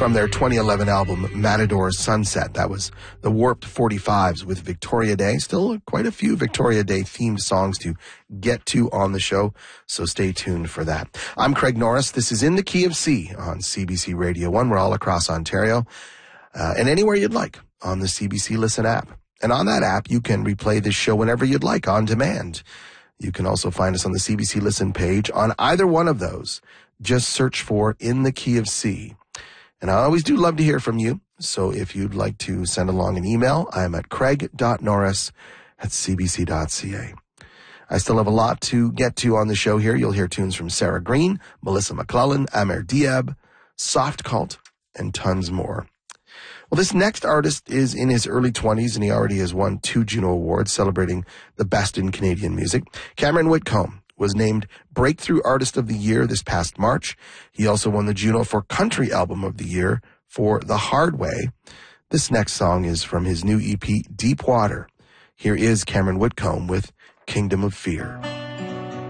from their 2011 album Matador Sunset. That was the Warped 45s with Victoria Day. Still quite a few Victoria Day themed songs to get to on the show, so stay tuned for that. I'm Craig Norris. This is In the Key of C on CBC Radio 1. We're all across Ontario and anywhere you'd like on the CBC Listen app. And on that app, you can replay this show whenever you'd like on demand. You can also find us on the CBC Listen page on either one of those. Just search for In the Key of C. And I always do love to hear from you. So if you'd like to send along an email, I'm at craig.norris@cbc.ca. I still have a lot to get to on the show here. You'll hear tunes from Sarah Green, Melissa McClellan, Amer Diab, Soft Cult, and tons more. Well, this next artist is in his early 20s, and he already has won 2 Juno Awards celebrating the best in Canadian music. Cameron Whitcomb was named Breakthrough Artist of the Year this past March. He also won the Juno for Country Album of the Year for The Hard Way. This next song is from his new EP, Deep Water. Here is Cameron Whitcomb with Kingdom of Fear.